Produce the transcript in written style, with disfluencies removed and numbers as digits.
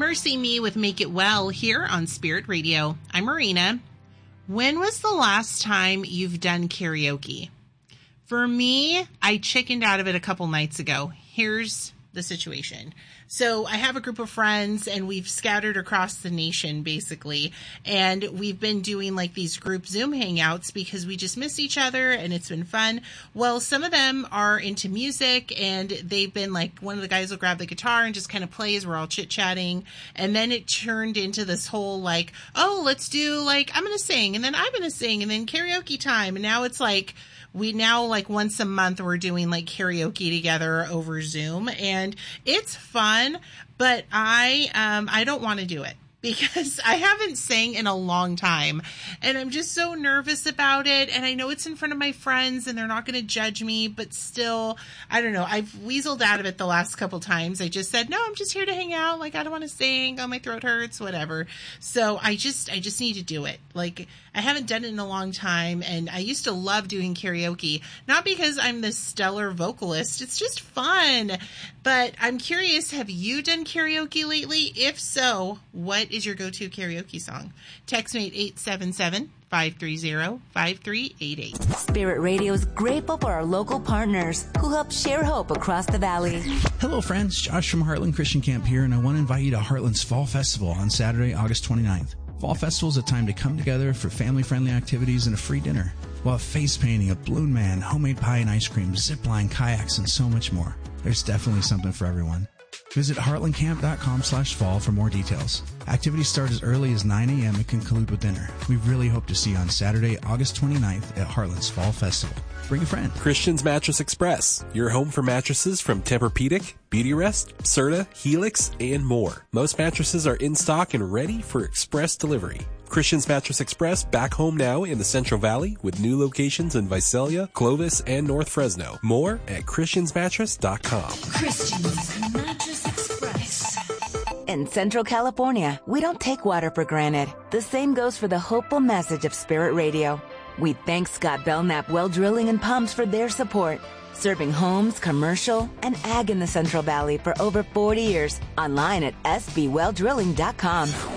Mercy Me with Make It Well here on Spirit Radio. I'm Marina. When was the last time you've done karaoke? For me, I chickened out of it a couple nights ago. Here's the situation. So I have a group of friends and we've scattered across the nation basically. And we've been doing like these group Zoom hangouts because we just miss each other and it's been fun. Well, some of them are into music and they've been like, one of the guys will grab the guitar and just kind of play as we're all chit chatting. And then it turned into this whole like, oh, let's do like, I'm going to sing and then I'm going to sing and then karaoke time. And now it's like, we now like once a month we're doing like karaoke together over Zoom and it's fun, but I don't want to do it because I haven't sang in a long time and I'm just so nervous about it. And I know it's in front of my friends and they're not going to judge me, but still, I don't know. I've weaseled out of it the last couple times. I just said, no, I'm just here to hang out. Like, I don't want to sing. Oh, my throat hurts, whatever. So I just need to do it. Like, I haven't done it in a long time. And I used to love doing karaoke, not because I'm this stellar vocalist. It's just fun. But I'm curious, have you done karaoke lately? If so, what is your go-to karaoke song? Text me at 877-530-5388. Spirit Radio is grateful for our local partners who help share hope across the valley. Hello, friends. Josh from Heartland Christian Camp here, and I want to invite you to Heartland's Fall Festival on Saturday, August 29th. Fall Festival is a time to come together for family-friendly activities and a free dinner. We'll have face painting, a balloon man, homemade pie and ice cream, zip line, kayaks, and so much more. There's definitely something for everyone. Visit heartlandcamp.com/fall for more details. Activities start as early as 9 a.m. and conclude with dinner. We really hope to see you on Saturday, August 29th at Heartland's Fall Festival. Bring a friend. Christian's Mattress Express, your home for mattresses from Tempur-Pedic, Beautyrest, Serta, Helix, and more. Most mattresses are in stock and ready for express delivery. Christian's Mattress Express back home now in the Central Valley with new locations in Visalia, Clovis, and North Fresno. More at christiansmattress.com. Christian's Mattress Express. In Central California, we don't take water for granted. The same goes for the hopeful message of Spirit Radio. We thank Scott Belknap Well Drilling and Pumps for their support. Serving homes, commercial, and ag in the Central Valley for over 40 years. Online at sbwelldrilling.com.